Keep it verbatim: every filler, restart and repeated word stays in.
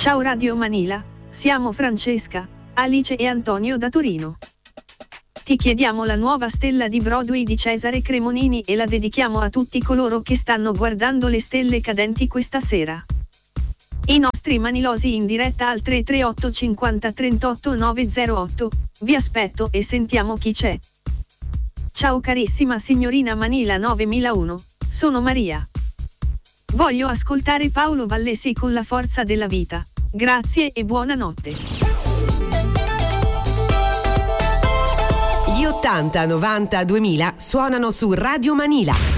Ciao Radio Manila, siamo Francesca, Alice e Antonio da Torino. Ti chiediamo la nuova stella di Broadway di Cesare Cremonini e la dedichiamo a tutti coloro che stanno guardando le stelle cadenti questa sera. I nostri manilosi in diretta al tre tre otto cinquanta trentotto novecentotto, vi aspetto e sentiamo chi c'è. Ciao carissima signorina Manila novemilauno, sono Maria. Voglio ascoltare Paolo Vallesi con La forza della vita. Grazie e buonanotte. Gli ottanta, novanta, duemila suonano su Radio Manila.